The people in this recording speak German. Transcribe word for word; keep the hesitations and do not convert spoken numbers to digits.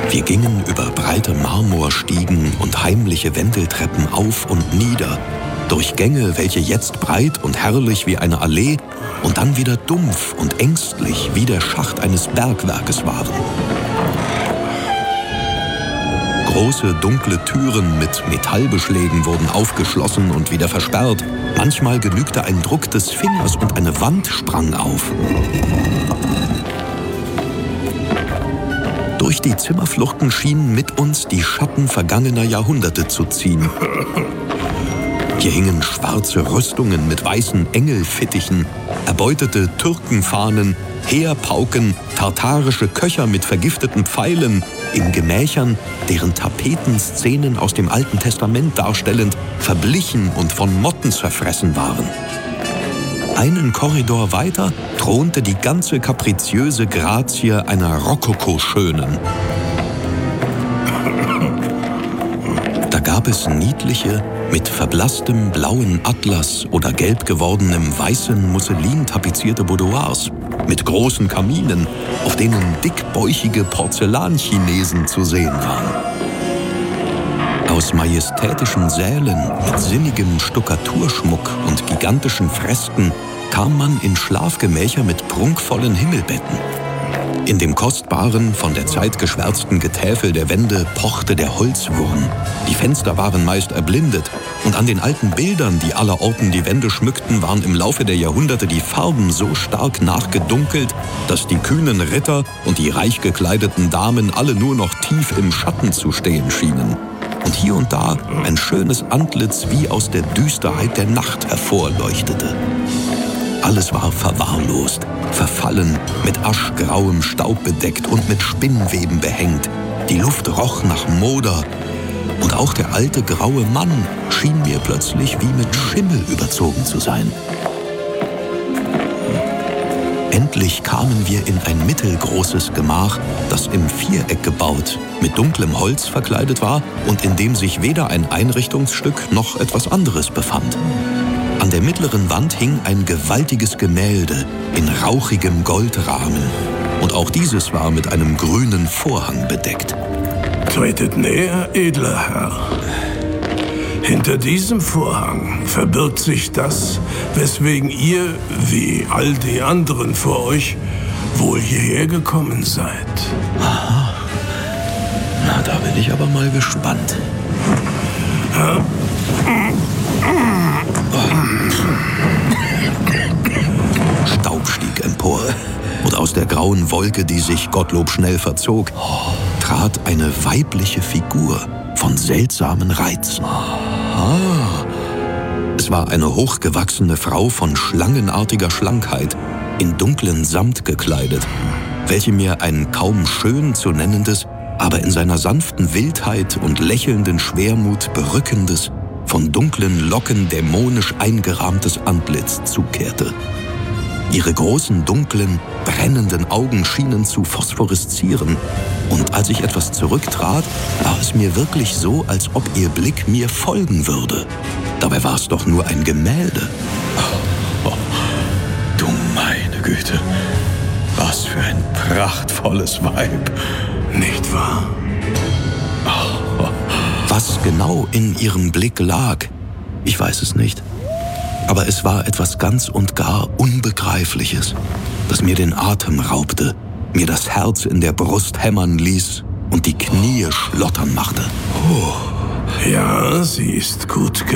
Wir gingen über breite Marmorstiegen und heimliche Wendeltreppen auf und nieder, durch Gänge, welche jetzt breit und herrlich wie eine Allee und dann wieder dumpf und ängstlich wie der Schacht eines Bergwerkes waren. Große, dunkle Türen mit Metallbeschlägen wurden aufgeschlossen und wieder versperrt. Manchmal genügte ein Druck des Fingers und eine Wand sprang auf. Durch die Zimmerfluchten schienen mit uns die Schatten vergangener Jahrhunderte zu ziehen. Hier hingen schwarze Rüstungen mit weißen Engelfittichen, erbeutete Türkenfahnen, Heerpauken, tartarische Köcher mit vergifteten Pfeilen, in Gemächern, deren Tapeten Szenen aus dem Alten Testament darstellend, verblichen und von Motten zerfressen waren. Einen Korridor weiter thronte die ganze kapriziöse Grazie einer Rokoko-Schönen. Da gab es niedliche, mit verblasstem blauen Atlas oder gelb gewordenem weißen Musselin tapezierte Boudoirs, mit großen Kaminen, auf denen dickbäuchige Porzellanchinesen zu sehen waren. Aus majestätischen Sälen mit sinnigem Stuckaturschmuck und gigantischen Fresken kam man in Schlafgemächer mit prunkvollen Himmelbetten. In dem kostbaren, von der Zeit geschwärzten Getäfel der Wände pochte der Holzwurm. Die Fenster waren meist erblindet und an den alten Bildern, die allerorten die Wände schmückten, waren im Laufe der Jahrhunderte die Farben so stark nachgedunkelt, dass die kühnen Ritter und die reich gekleideten Damen alle nur noch tief im Schatten zu stehen schienen. Und hier und da ein schönes Antlitz wie aus der Düsterheit der Nacht hervorleuchtete. Alles war verwahrlost, verfallen, mit aschgrauem Staub bedeckt und mit Spinnweben behängt. Die Luft roch nach Moder. Und auch der alte graue Mann schien mir plötzlich wie mit Schimmel überzogen zu sein. Endlich kamen wir in ein mittelgroßes Gemach, das im Viereck gebaut, mit dunklem Holz verkleidet war und in dem sich weder ein Einrichtungsstück noch etwas anderes befand. An der mittleren Wand hing ein gewaltiges Gemälde in rauchigem Goldrahmen. Und auch dieses war mit einem grünen Vorhang bedeckt. Tretet näher, edler Herr. Hinter diesem Vorhang verbirgt sich das, weswegen ihr, wie all die anderen vor euch, wohl hierher gekommen seid. Aha. Na, da bin ich aber mal gespannt. Ja. Staub stieg empor. Und aus der grauen Wolke, die sich Gottlob schnell verzog, trat eine weibliche Figur von seltsamen Reizen. Ah. Es war eine hochgewachsene Frau von schlangenartiger Schlankheit, in dunklen Samt gekleidet, welche mir ein kaum schön zu nennendes, aber in seiner sanften Wildheit und lächelnden Schwermut berückendes, von dunklen Locken dämonisch eingerahmtes Antlitz zukehrte. Ihre großen, dunklen, brennenden Augen schienen zu phosphoreszieren, und als ich etwas zurücktrat, war es mir wirklich so, als ob ihr Blick mir folgen würde. Dabei war es doch nur ein Gemälde. Oh, oh, du meine Güte, was für ein prachtvolles Weib. Nicht wahr? Oh, oh. Was genau in ihrem Blick lag, ich weiß es nicht. Aber es war etwas ganz und gar Unbegreifliches, das mir den Atem raubte, mir das Herz in der Brust hämmern ließ und die Knie schlottern machte. Oh. Ja, sie ist gut